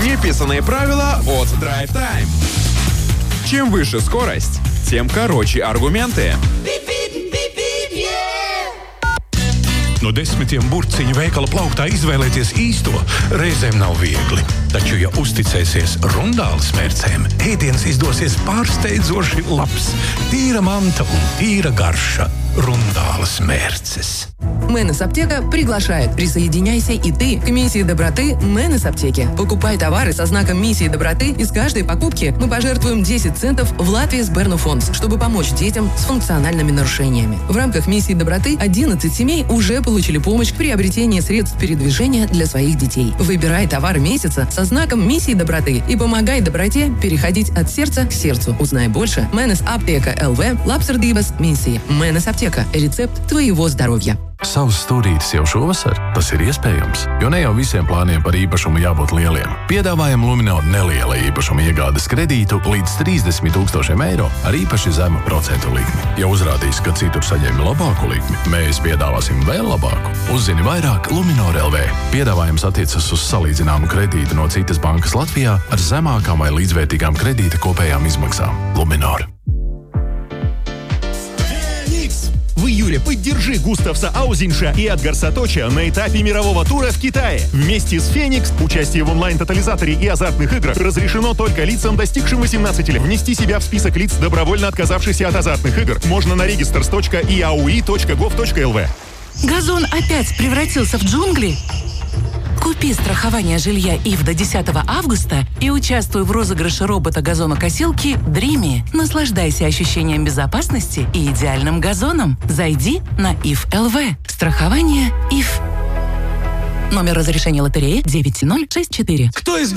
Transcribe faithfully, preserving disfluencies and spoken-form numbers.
Неписанные правила от Drive Time. Чем выше скорость, тем короче аргументы. No desmitiem burciņu veikala plauktā izvēlēties īsto reizēm nav viegli. Taču, ja uzticēsies Rundāles mērcēm, ēdiens izdosies pārsteidzoši labs. Tīra manta un tīra garša. Rundāles mērces. Мэнес Аптека приглашает. Присоединяйся и ты к миссии доброты Мэнес Аптеки. Покупай товары со знаком миссии доброты, и с каждой покупки мы пожертвуем десять центов в Латвии Берну Фондс, чтобы помочь детям с функциональными нарушениями. В рамках миссии доброты одиннадцать семей уже получили помощь в приобретении средств передвижения для своих детей. Выбирай товар месяца со знаком миссии доброты и помогай доброте переходить от сердца к сердцу. Узнай больше. Мэнес Аптека эл ви. Labsardības misija. Мэнес Аптека. Рецепт твоего здоровья. Savs stūrītis jau šovasar? Tas ir iespējams, jo ne jau visiem plāniem par īpašumu jābūt lieliem. Piedāvājam Luminor neliela īpašuma iegādes kredītu līdz trīsdesmit tūkstošiem eiro ar īpaši zemu procentu likmi. Ja uzrādīs, ka citur saņēmi labāku likmi, mēs piedāvāsim vēl labāku. Uzzini vairāk Luminor эл ви. Piedāvājums attiecas uz salīdzināmu kredītu no citas bankas Latvijā ar zemākām vai līdzvērtīgām kredīta kopējām izmaksām. Luminor. В июле поддержи Густавса Аузинша и Эдгар Саточи на этапе мирового тура в Китае. Вместе с «Феникс» участие в онлайн-тотализаторе и азартных играх разрешено только лицам, достигшим восемнадцати лет. Внести себя в список лиц, добровольно отказавшихся от азартных игр, можно на регистрс точка и а у и точка гов точка эл ви. Газон опять превратился в джунгли? Купи страхование жилья ИФ до десятого августа и участвуй в розыгрыше робота-газонокосилки Dreamy. Наслаждайся ощущением безопасности и идеальным газоном. Зайди на ИФ эл ви. Страхование ИФ. Номер разрешения лотереи девять ноль шесть четыре. Кто из